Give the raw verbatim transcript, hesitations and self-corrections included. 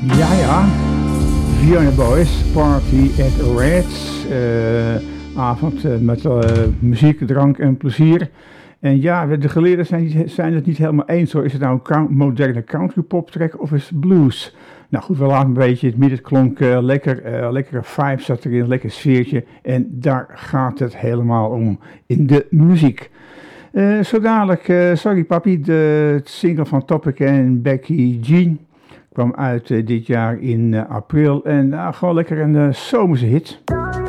Ja, ja. Fiona Boys, Party at Reds. Uh, avond uh, met uh, muziek, drank en plezier. En ja, de geleerden zijn, zijn het niet helemaal eens hoor. Is het nou een count, moderne country pop track of is het blues? Nou goed, we laten een beetje het midden. Het klonk uh, lekker, uh, lekkere vibe zat erin, een lekker sfeertje. En daar gaat het helemaal om in de muziek. Uh, zo dadelijk, uh, sorry papi, de single van Topic en Becky Jean kwam uit uh, dit jaar in uh, april. En uh, gewoon lekker een uh, zomerse hit.